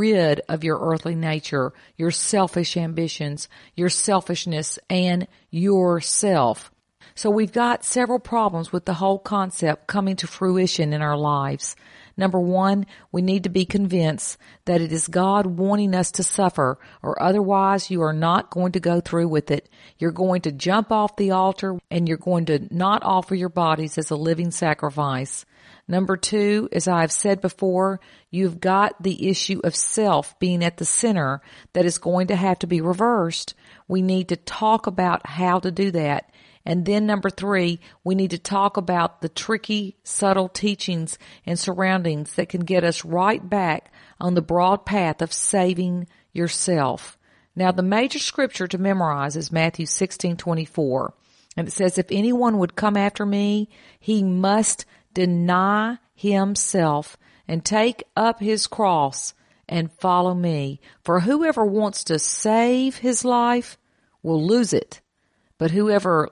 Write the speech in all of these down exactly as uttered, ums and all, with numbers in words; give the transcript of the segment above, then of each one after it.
rid of your earthly nature, your selfish ambitions, your selfishness, and yourself. So we've got several problems with the whole concept coming to fruition in our lives. Number one, we need to be convinced that it is God wanting us to suffer, or otherwise you are not going to go through with it. You're going to jump off the altar and you're going to not offer your bodies as a living sacrifice. Number two, as I've said before, you've got the issue of self being at the center that is going to have to be reversed. We need to talk about how to do that. And then number three, we need to talk about the tricky, subtle teachings and surroundings that can get us right back on the broad path of saving yourself. Now, the major scripture to memorize is Matthew sixteen twenty-four. And it says, if anyone would come after me, he must deny himself and take up his cross and follow me. For whoever wants to save his life will lose it. But whoever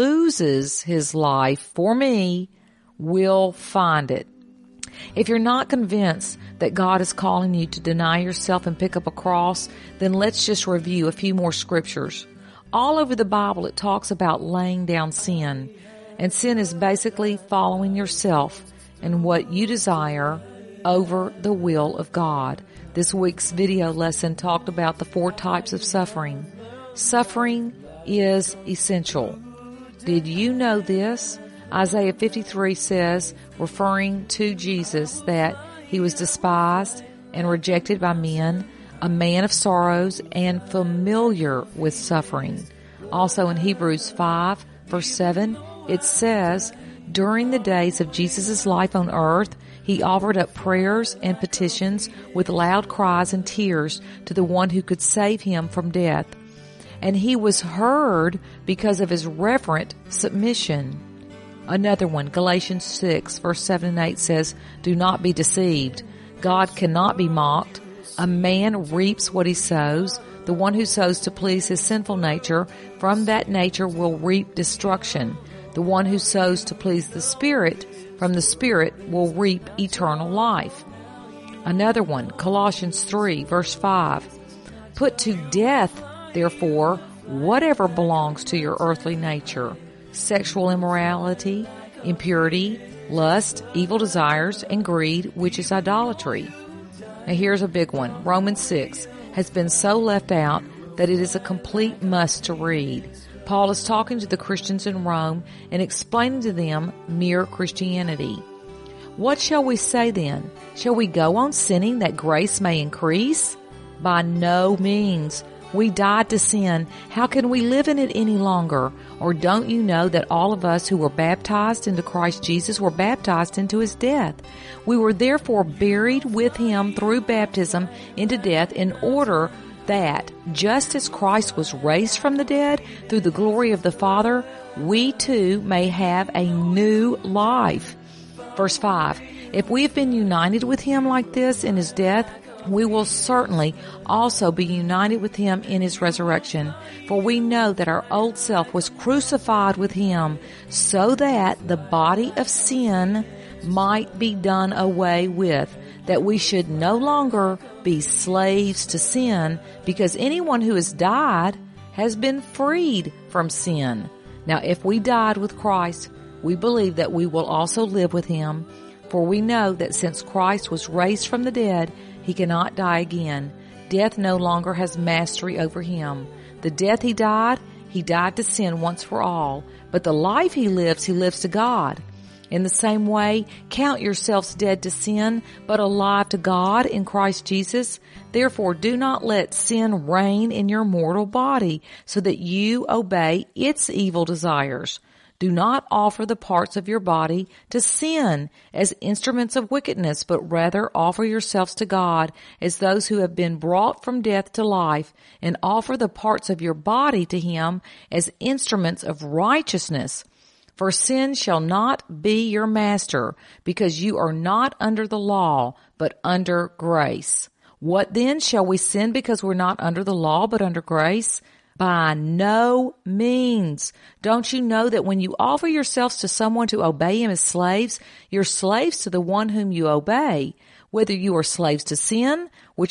loses his life for me will find it. If you're not convinced that God is calling you to deny yourself and pick up a cross, then let's just review a few more scriptures. All over the Bible, it talks about laying down sin. And sin is basically following yourself and what you desire over the will of God. This week's video lesson talked about the four types of suffering. Suffering is essential. Did you know this? Isaiah fifty-three says, referring to Jesus, that he was despised and rejected by men, a man of sorrows and familiar with suffering. Also in Hebrews five, verse seven, it says, during the days of Jesus' life on earth, he offered up prayers and petitions with loud cries and tears to the one who could save him from death. And he was heard because of his reverent submission. Another one, Galatians six, verse seven and eight says, do not be deceived. God cannot be mocked. A man reaps what he sows. The one who sows to please his sinful nature, from that nature will reap destruction. The one who sows to please the Spirit, from the Spirit will reap eternal life. Another one, Colossians three, verse five, put to death, therefore, whatever belongs to your earthly nature, sexual immorality, impurity, lust, evil desires, and greed, which is idolatry. Now here's a big one. Romans six has been so left out that it is a complete must to read. Paul is talking to the Christians in Rome and explaining to them mere Christianity. What shall we say then? Shall we go on sinning that grace may increase? By no means. We died to sin. How can we live in it any longer? Or don't you know that all of us who were baptized into Christ Jesus were baptized into his death? We were therefore buried with him through baptism into death, in order that, just as Christ was raised from the dead through the glory of the Father, we too may have a new life. Verse five, if we have been united with him like this in his death, we will certainly also be united with him in his resurrection. For we know that our old self was crucified with him, so that the body of sin might be done away with, that we should no longer be slaves to sin, because anyone who has died has been freed from sin. Now, if we died with Christ, we believe that we will also live with him. For we know that since Christ was raised from the dead, he cannot die again. Death no longer has mastery over him. The death he died, he died to sin once for all. But the life he lives, he lives to God. In the same way, count yourselves dead to sin, but alive to God in Christ Jesus. Therefore, do not let sin reign in your mortal body, so that you obey its evil desires. Do not offer the parts of your body to sin as instruments of wickedness, but rather offer yourselves to God as those who have been brought from death to life, and offer the parts of your body to him as instruments of righteousness. For sin shall not be your master, because you are not under the law, but under grace. What then? Shall we sin because we're not under the law, but under grace? By no means. Don't you know that when you offer yourselves to someone to obey him as slaves, you're slaves to the one whom you obey, whether you are slaves to sin,